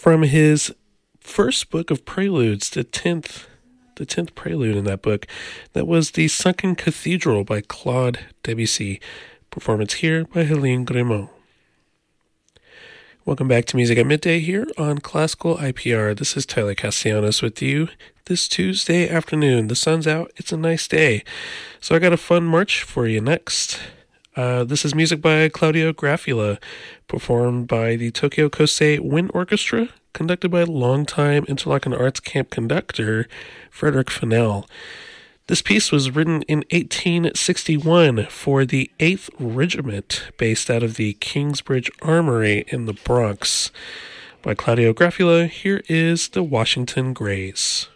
from his first book of preludes, the tenth prelude in that book. That was The Sunken Cathedral by Claude Debussy. Performance here by Helene Grimaud. Welcome back to Music at Midday here on Classical IPR. This is Tyler Castellanos with you this Tuesday afternoon. The sun's out. It's a nice day. So I got a fun march for you next. This is music by Claudio Grafula, performed by the Tokyo Kosei Wind Orchestra, conducted by longtime Interlochen Arts Camp conductor Frederick Fennell. This piece was written in 1861 for the 8th Regiment, based out of the Kingsbridge Armory in the Bronx. By Claudio Grafula, here is the Washington Grays.